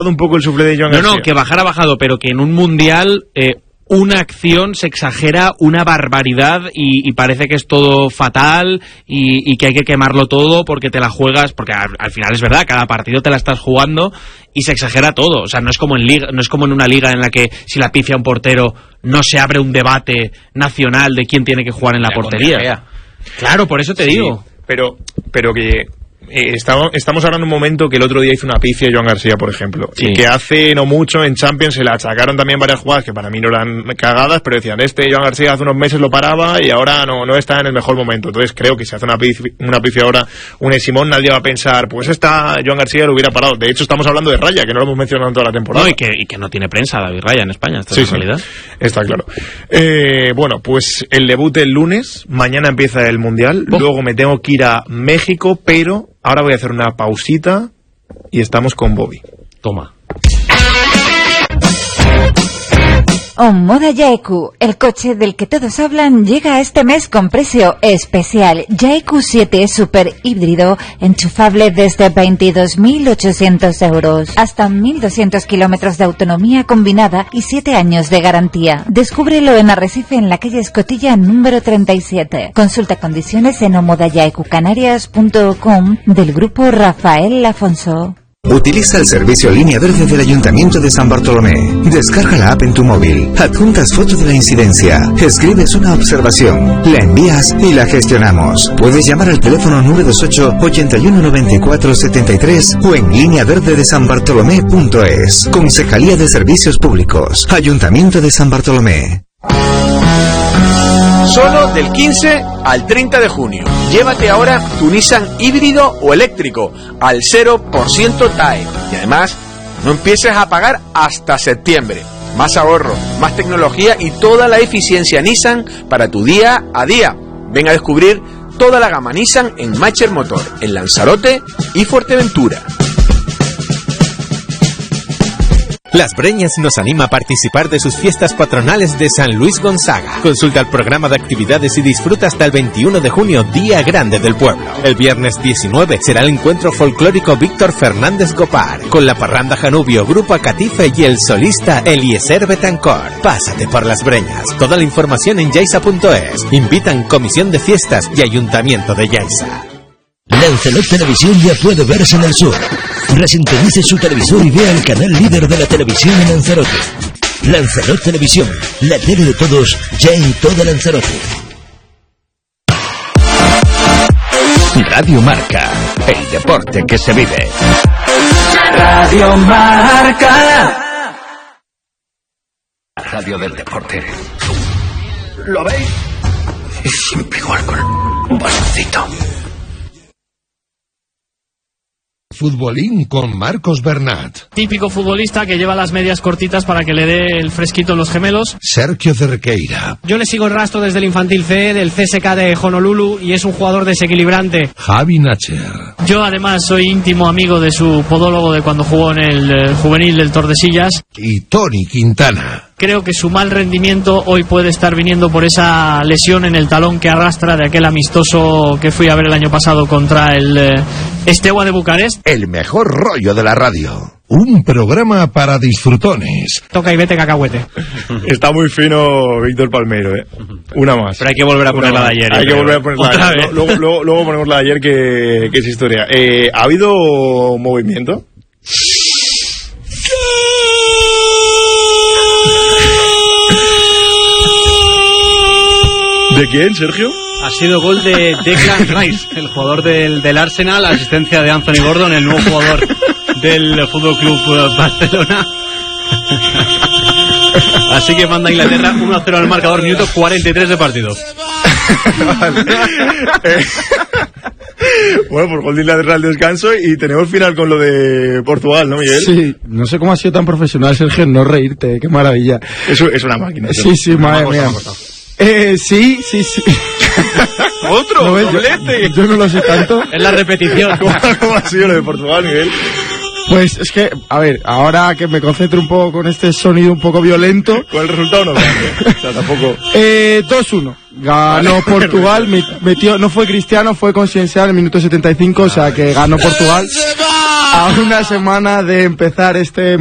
un poco el suflé de Joan García. No, que bajar ha bajado, pero que en un mundial una acción se exagera una barbaridad y parece que es todo fatal y que hay que quemarlo todo porque te la juegas, porque al final es verdad, cada partido te la estás jugando y se exagera todo. O sea, no es como en liga, no es como en una liga en la que si la pifia un portero no se abre un debate nacional de quién tiene que jugar en la portería. Claro, por eso te digo. Pero que estamos ahora en un momento que el otro día hizo una pifia Joan García, por ejemplo, y que hace no mucho en Champions se le achacaron también varias jugadas que para mí no eran cagadas, pero decían, Joan García hace unos meses lo paraba y ahora no está en el mejor momento. Entonces creo que si hace una pifia ahora Unai Simón, nadie va a pensar, pues Joan García lo hubiera parado. De hecho, estamos hablando de Raya, que no lo hemos mencionado en toda la temporada. No, y que no tiene prensa David Raya en España, esta es la realidad. Está claro. Bueno, pues el debut el lunes, mañana empieza el Mundial, luego me tengo que ir a México, pero ahora voy a hacer una pausita y estamos con Bobby. Toma. Omoda Yaeku, el coche del que todos hablan, llega este mes con precio especial. Yaeku 7 Super híbrido, enchufable desde 22.800 euros. Hasta 1.200 kilómetros de autonomía combinada y 7 años de garantía. Descúbrelo en Arrecife, en la calle Escotilla, número 37. Consulta condiciones en omodayaecucanarias.com del grupo Rafael Afonso. Utiliza el servicio Línea Verde del Ayuntamiento de San Bartolomé. Descarga la app en tu móvil, adjuntas foto de la incidencia, escribes una observación, la envías y la gestionamos. Puedes llamar al teléfono 928 81 94 73 o en lineaverdedesanbartolomé.es. Concejalía de Servicios Públicos, Ayuntamiento de San Bartolomé. Solo del 15 al 30 de junio. Llévate ahora tu Nissan híbrido o eléctrico al 0% TAE. Y además, no empieces a pagar hasta septiembre. Más ahorro, más tecnología y toda la eficiencia Nissan para tu día a día. Ven a descubrir toda la gama Nissan en Macher Motor, en Lanzarote y Fuerteventura. Las Breñas nos anima a participar de sus fiestas patronales de San Luis Gonzaga. Consulta el programa de actividades y disfruta hasta el 21 de junio, Día Grande del Pueblo. El viernes 19 será el encuentro folclórico Víctor Fernández Gopar, con la parranda Janubio, Grupo Acatife y el solista Eliezer Betancor. Pásate por Las Breñas. Toda la información en yaisa.es. Invitan Comisión de Fiestas y Ayuntamiento de Yaisa. Lanzarote Televisión ya puede verse en el sur. Resintonice su televisor y vea el canal líder de la televisión en Lanzarote. Lanzarote Televisión, la tele de todos, ya en toda Lanzarote. Radio Marca, el deporte que se vive. Radio Marca. Radio del deporte. ¿Lo veis? Es siempre igual con un baloncito. Futbolín con Marcos Bernat. Típico futbolista que lleva las medias cortitas para que le dé el fresquito en los gemelos. Sergio Cerqueira. Yo le sigo el rastro desde el Infantil C, del CSK de Honolulu, y es un jugador desequilibrante. Javi Nacher. Yo además soy íntimo amigo de su podólogo de cuando jugó en el juvenil del Tordesillas. Y Tony Quintana. Creo que su mal rendimiento hoy puede estar viniendo por esa lesión en el talón que arrastra de aquel amistoso que fui a ver el año pasado contra el Steaua de Bucarest. El mejor rollo de la radio. Un programa para disfrutones. Toca y vete, cacahuete. Está muy fino Víctor Palmeiro, Una más. Pero hay que volver a ponerla de ayer. Hay que volver a ponerla de ayer. Luego ponemos la de ayer, que es historia. ¿Ha habido movimiento? ¿De quién, Sergio? Ha sido gol de Declan Rice, el jugador del Arsenal, asistencia de Anthony Gordon, el nuevo jugador del Fútbol Club Barcelona. Así que manda Inglaterra 1-0 al marcador, minuto 43 de partido. Bueno, pues gol de Inglaterra al descanso y tenemos final con lo de Portugal, ¿no, Miguel? Sí, no sé cómo ha sido tan profesional, Sergio, no reírte, qué maravilla. Eso es una máquina. Sí, madre mía. Sí. ¿Otro? ¿No ¿Doblete? Yo no lo sé tanto. Es la repetición. ¿Cómo ha sido lo de Portugal, Miguel? Pues es que, a ver, ahora que me concentro un poco con este sonido un poco violento. ¿Con el resultado no? O sea, tampoco. 2-1. Ganó Portugal, metió, no fue Cristiano, fue Consciencial en el minuto 75, o sea que ganó Portugal. a una semana de empezar este